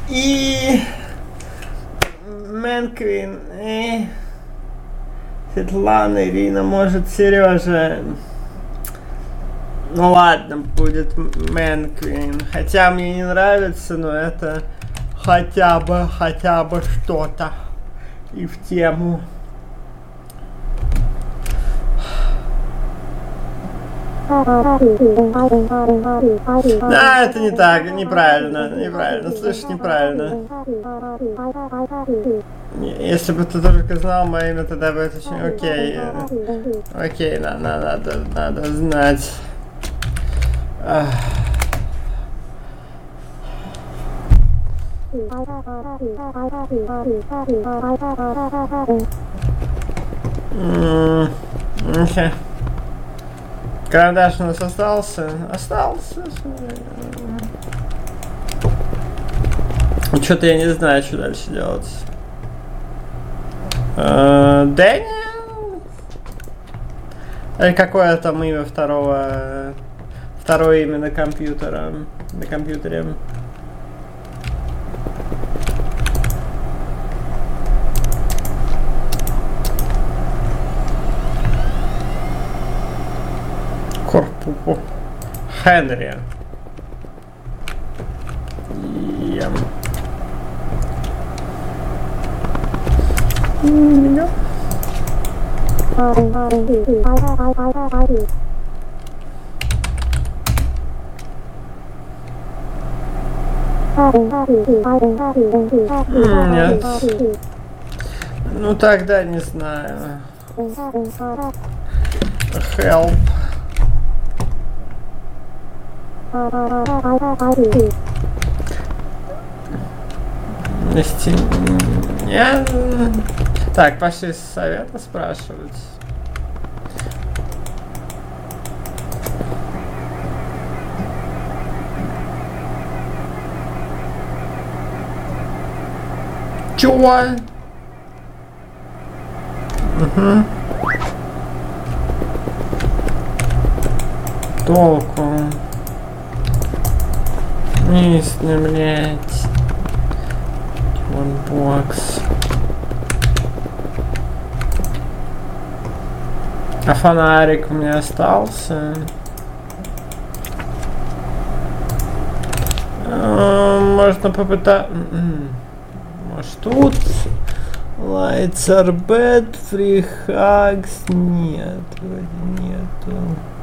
И Мэнквин, и Светлана, Ирина, может, Сережа. Ну ладно, будет Мэнквин. Хотя мне не нравится, но это хотя бы что-то. И в тему. Да, это не так, неправильно, слышишь, неправильно. Если бы ты только знал мое имя, тогда бы это очень окей. Окей, надо знать. Окей. Карандаш у нас остался. Что-то я не знаю, что дальше делать. Дэниел? Или какое там имя второе имя на компьютере? Корпупу. Хенри. Нет. Ну тогда не знаю. Help. Так, пошли совета спрашивать. Чего? Угу. Толку. Мисный, блядь. Бокс. А фонарик у меня остался. Можно попытаться. Может тут? Lights are bad, free hugs. Нет, вроде нету.